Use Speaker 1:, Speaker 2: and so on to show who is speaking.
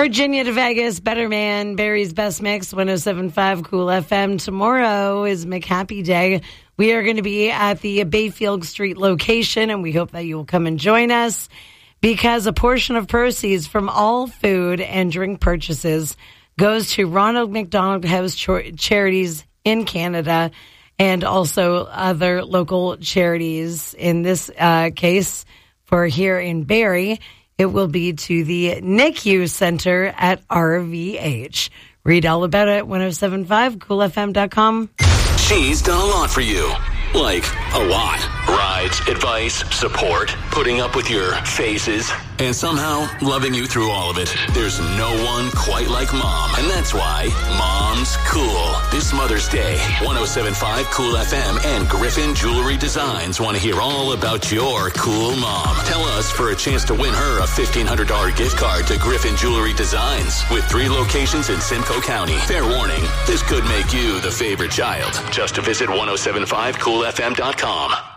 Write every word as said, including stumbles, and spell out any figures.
Speaker 1: Virginia to Vegas, Better Man, Barry's Best Mix, one oh seven point five Cool F M. Tomorrow is McHappy Day. We are going to be at the Bayfield Street location, and we hope that you will come and join us because a portion of proceeds from all food and drink purchases goes to Ronald McDonald House Charities in Canada and also other local charities. In this uh, case, for here in Barrie, it will be to the N I C U Center at R V H. Read all about it at ten seventy-five cool f m dot com.
Speaker 2: She's done a lot for you. Like, a lot. Rides, advice, support, putting up with your faces, and somehow loving you through all of it. There's no one quite like Mom, and that's why Mom's cool. This Mother's Day, ten seventy-five Cool F M and Griffin Jewelry Designs want to hear all about your cool mom. Tell us for a chance to win her a fifteen hundred dollars gift card to Griffin Jewelry Designs with three locations in Simcoe County. Fair warning, this could make you the favorite child. Just to visit ten seventy-five cool f m dot com.